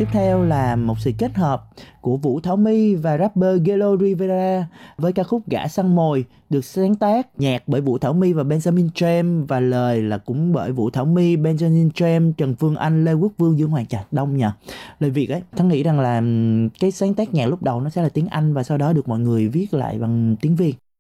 tiếp theo là một sự kết hợp của Vũ Thảo My và rapper Gelo Rivera với ca khúc Gã Săn Mồi, được sáng tác nhạc bởi Vũ Thảo My và Benjamin James, và lời là cũng bởi Vũ Thảo My, Benjamin James, Trần Phương Anh, Lê Quốc Vương, Dương Hoàng Trạch Đông nhờ. Lời Việt ấy, Thắng nghĩ rằng là cái sáng tác nhạc lúc đầu nó sẽ là tiếng Anh và sau đó được mọi người viết lại bằng tiếng Việt.